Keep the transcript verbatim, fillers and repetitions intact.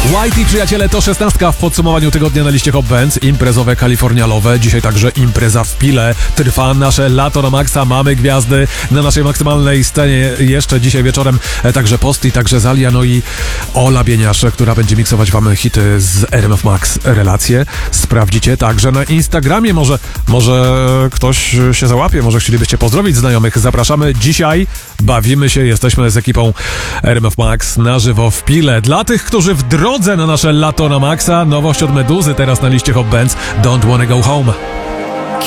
Whitey, przyjaciele, to szesnastka w podsumowaniu tygodnia na liście Hot Bands. Imprezowe, kalifornialowe. Dzisiaj także impreza w Pile. Trwa nasze lato na maksa. Mamy gwiazdy na naszej maksymalnej scenie jeszcze dzisiaj wieczorem. Także Posty, także Zalia, no i Ola Bieniasz, która będzie miksować wam hity z R M F Max. Relacje sprawdzicie także na Instagramie. Może, może ktoś się załapie, może chcielibyście pozdrowić znajomych. Zapraszamy. Dzisiaj bawimy się, jesteśmy z ekipą R M F Max na żywo w Pile. Dla tych, którzy w drodze na nasze lato na maksa, nowość od Meduzy teraz na liście Hot Bands, Don't Wanna Go Home.